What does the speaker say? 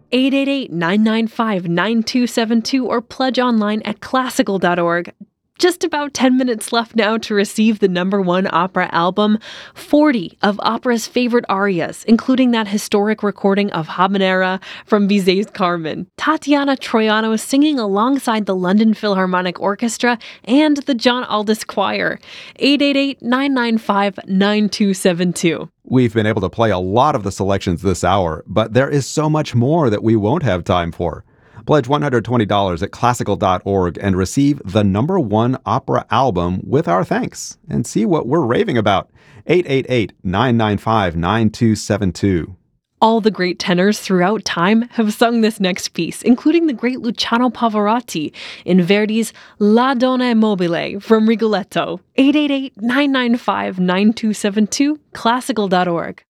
888-995-9272 or pledge online at classical.org. Just about 10 minutes left now to receive the #1 opera album, 40 of opera's favorite arias, including that historic recording of Habanera from Bizet's Carmen. Tatiana Troiano is singing alongside the London Philharmonic Orchestra and the John Aldous Choir. 888-995-9272. We've been able to play a lot of the selections this hour, but there is so much more that we won't have time for. Pledge $120 at classical.org and receive the #1 opera album with our thanks and see what we're raving about. 888-995-9272. All the great tenors throughout time have sung this next piece, including the great Luciano Pavarotti in Verdi's La Donna è mobile from Rigoletto. 888-995-9272, classical.org.